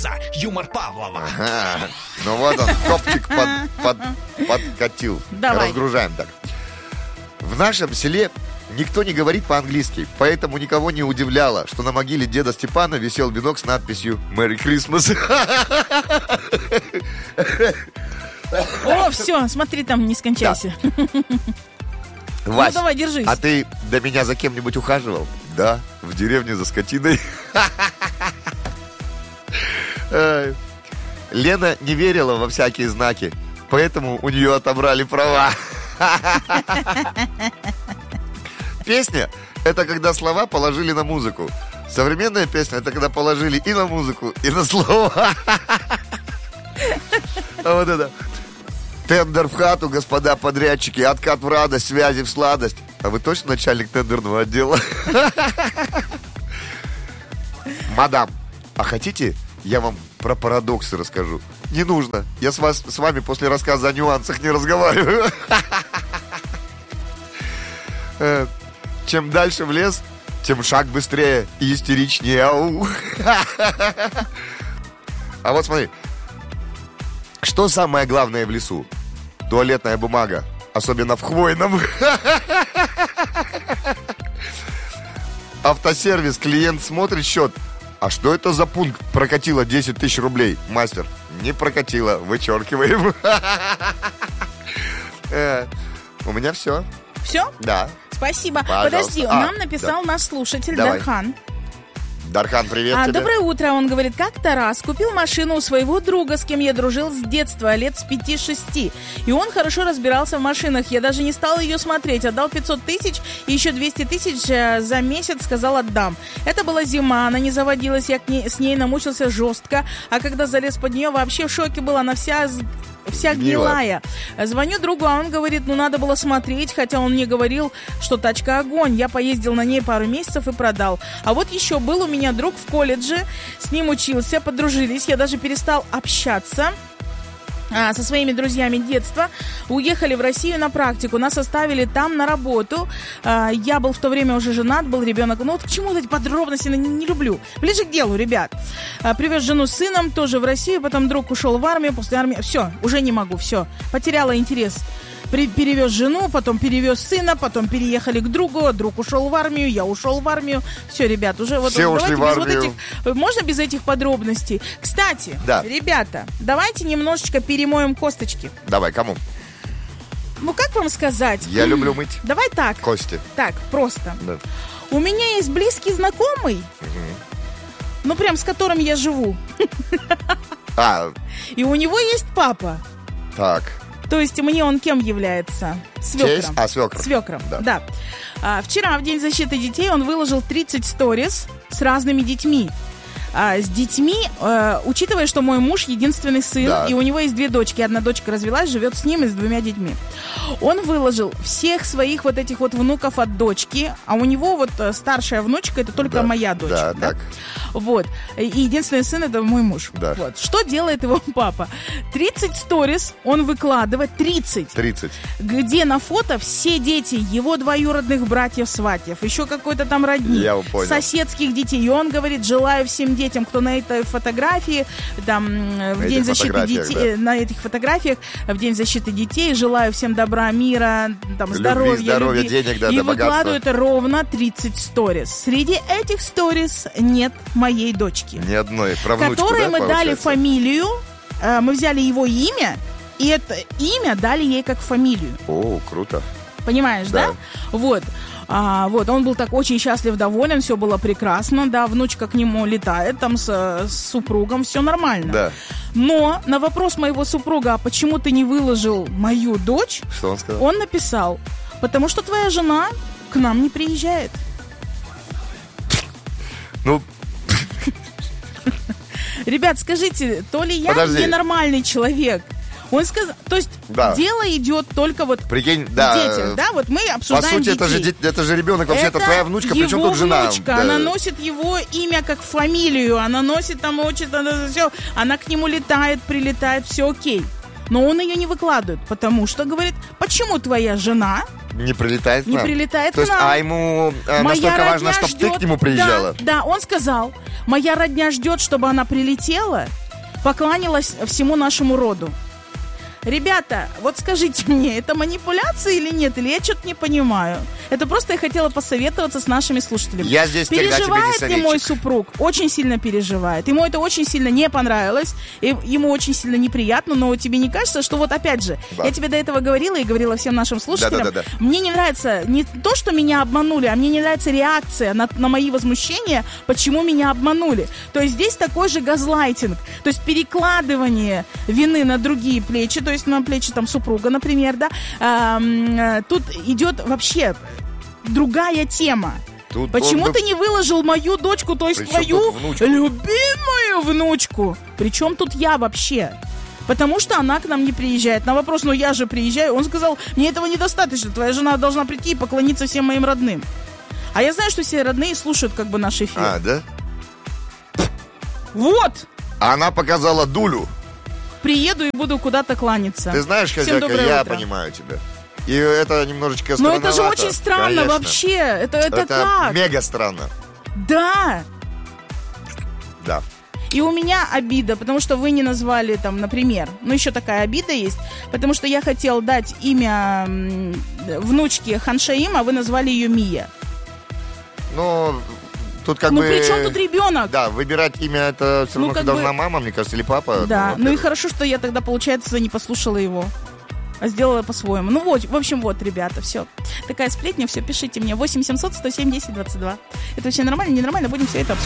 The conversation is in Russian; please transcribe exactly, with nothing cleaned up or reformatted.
за юмор Павлова. Ага. Ну вот он, топчик под, под, подкатил. Давай. Разгружаем так. В нашем селе никто не говорит по-английски, поэтому никого не удивляло, что на могиле деда Степана висел венок с надписью «Merry Christmas». О, все, смотри, там не скончайся. Вась, ну давай, держись. А ты до меня за кем-нибудь ухаживал? Да, в деревне за скотиной. Лена не верила во всякие знаки, поэтому у нее отобрали права. Песня — это когда слова положили на музыку. Современная песня — это когда положили и на музыку, и на слова. А вот это: тендер в хату, господа подрядчики, откат в радость, связи в сладость. А вы точно начальник тендерного отдела? Мадам, а хотите, я вам про парадоксы расскажу? Не нужно, я с, вас, с вами после рассказа о нюансах не разговариваю. Чем дальше в лес, тем шаг быстрее и истеричнее. Ау. А вот смотри, что самое главное в лесу? Туалетная бумага, особенно в хвойном. Автосервис, клиент смотрит счет. А что это за пункт? Прокатило десять тысяч рублей. Мастер: не прокатило, вычеркиваем. У меня все. Все? Да. Спасибо. Пожалуйста. Подожди, А, нам написал да. наш слушатель Давай. Дархан. Дархан, привет а, тебе. Доброе утро, он говорит: как-то раз купил машину у своего друга, с кем я дружил с детства, лет с пяти-шести. И он хорошо разбирался в машинах. Я даже не стала ее смотреть. Отдал пятьсот тысяч и еще двести тысяч за месяц сказал отдам. Это была зима, она не заводилась, я к ней, с ней намучился жестко. А когда залез под нее, вообще в шоке была, она вся... Вся гнилая. Звоню другу, а он говорит: ну надо было смотреть, хотя он мне говорил, что тачка огонь. Я поездил на ней пару месяцев и продал. А вот еще был у меня друг в колледже, с ним учился, подружились, я даже перестал общаться а, со своими друзьями детства. Уехали в Россию на практику, нас оставили там на работу. а, Я был в то время уже женат, был ребенок. Ну вот к чему эти подробности, не, не люблю. Ближе к делу, ребят. а, Привез жену с сыном тоже в Россию. Потом друг ушел в армию, после армии все, уже не могу, все, потеряла интерес. При, перевез жену, потом перевез сына, потом переехали к другу, друг ушел в армию, я ушел в армию. Все, ребят, уже вот, Все вот ушли давайте в без армию. вот этих, можно без этих подробностей? Кстати, да. Ребята, давайте немножечко перемоем косточки. Давай, кому? Ну, как вам сказать? Я люблю мыть. Давай так. Кости. Так, просто. Да. У меня есть близкий знакомый, Угу. ну, прям с которым я живу. А, И у него есть папа. так. То есть мне он кем является? Свекром. Честь? А, свекром. Свекром, Да. да. А, вчера, в День защиты детей, он выложил тридцать сторис с разными детьми. А, с детьми, э, учитывая, что мой муж единственный сын, Да. и у него есть две дочки. Одна дочка развелась, живет с ним и с двумя детьми. Он выложил всех своих вот этих вот внуков от дочки, а у него вот э, старшая внучка, это только Да. моя дочь. Да, так. Вот. И единственный сын — это мой муж. Да. Вот. Что делает его папа? тридцать сторис он выкладывает, тридцать. тридцать. Где на фото все дети его двоюродных братьев-сватьев, еще какой-то там родни, Я его понял. соседских детей. И он говорит: желаю всем детям, кто на этой фотографии, там, в На День этих защиты фотографиях, детей, да. на этих фотографиях, в День защиты детей, желаю всем добра, мира, там, Любви, здоровья, здоровья, любви. денег, да, И да, богатства. выкладывает ровно тридцать сторис. Среди этих сторис нет моей дочки, Ни одной. Про внучку, которой да, мы дали получается? фамилию, э, мы взяли его имя, и это имя дали ей как фамилию. О, круто. Понимаешь, да? Да. Вот. А, вот, он был так очень счастлив, доволен, все было прекрасно, да, внучка к нему летает, там с, с супругом, все нормально. Да. Но на вопрос моего супруга: а почему ты не выложил мою дочь, Что он сказал? он написал: потому что твоя жена к нам не приезжает. Ну, Ребят, скажите, то ли я Подожди. ненормальный человек? Он сказал, то есть Да. дело идет только вот прикинь, в да. детях, да, вот мы По обсуждаем сути, это же, детей. де- это же ребенок, вообще, это, твоя внучка, причем его тут жена. внучка, Да. она носит его имя как фамилию, она носит там отчество, все, она к нему летает, прилетает, все окей. Но он ее не выкладывает, потому что, говорит, почему твоя жена Не прилетает к не нам? прилетает То к есть, нам? а ему э, Моя настолько важно, родня чтобы ты ждет- к нему приезжала? Да, да, он сказал, моя родня ждет, чтобы она прилетела, покланялась всему нашему роду. Ребята, вот скажите мне, это манипуляция или нет? Или я что-то не понимаю? Это просто я хотела посоветоваться с нашими слушателями. Я здесь всегда тебе не Переживает ли советчик. мой супруг? Очень сильно переживает. Ему это очень сильно не понравилось. И ему очень сильно неприятно. Но тебе не кажется, что вот опять же, Да. я тебе до этого говорила и говорила всем нашим слушателям. Да-да-да-да. Мне не нравится не то, что меня обманули, а мне не нравится реакция на, на мои возмущения, почему меня обманули. То есть здесь такой же газлайтинг. То есть перекладывание вины на другие плечи, то есть на плечи там супруга, например, да. Эм, э, тут идет вообще другая тема. Тут Почему он- ты не выложил мою дочку, то есть Причем твою тут внучку? любимую внучку? Причем тут я вообще? Потому что она к нам не приезжает. На вопрос, ну я же приезжаю, он сказал, мне этого недостаточно, твоя жена должна прийти и поклониться всем моим родным. А я знаю, что все родные слушают как бы наш эфир. А, да? Вот! Она показала дулю. Приеду и буду куда-то кланяться. Ты знаешь, Всем хозяйка, доброе я утро. понимаю тебя. И это немножечко Но странновато. это же очень странно Конечно. вообще. Это, это, Это как? мега странно. Да. Да. И у меня обида, потому что вы не назвали там, например, ну еще такая обида есть, потому что я хотел дать имя м, внучке Ханшаим, а вы назвали ее Мия. Но тут как ну бы... при чем тут ребенок? Да, выбирать имя это все Ну, равно как должна бы- мама, мне кажется, или папа. Да, ну и во-первых. хорошо, что я тогда, получается, не послушала его, а сделала по-своему. Ну вот, в общем, вот, ребята, все. Такая сплетня, все, пишите мне. восемь семьсот сто семь десять двадцать два. Это вообще нормально, ненормально, будем все это обсуждать.